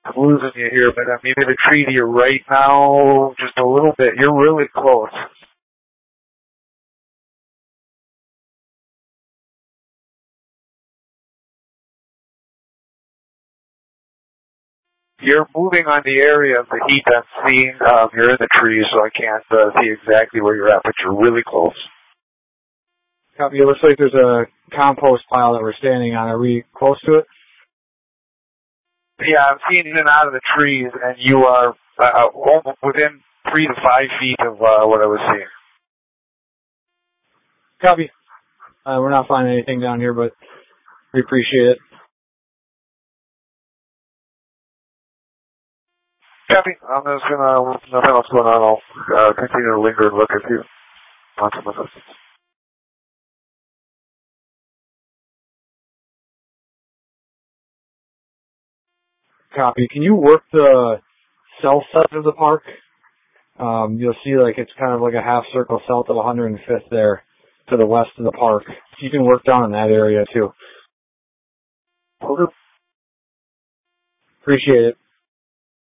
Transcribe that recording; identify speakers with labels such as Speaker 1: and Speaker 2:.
Speaker 1: I'm losing you here, but maybe the tree to your right now, just a little bit. You're really close. You're moving on the area of the heat I'm seeing. You're in the trees, so I can't see exactly where you're at, but you're really close.
Speaker 2: Copy. It looks like there's a compost pile that we're standing on. Are we close to it?
Speaker 1: Yeah, I'm seeing in and out of the trees, and you are almost within 3 to 5 feet of what I was seeing.
Speaker 2: Copy. We're not finding anything down here, but we appreciate it.
Speaker 1: Copy. I'm just gonna, nothing else going on. I'll continue to linger and look at you. On some assistance.
Speaker 2: Copy. Can you work the south side of the park? You'll see like it's kind of like a half circle south of 105th there to the west of the park. You can work down in that area too.
Speaker 1: Okay.
Speaker 2: Appreciate it.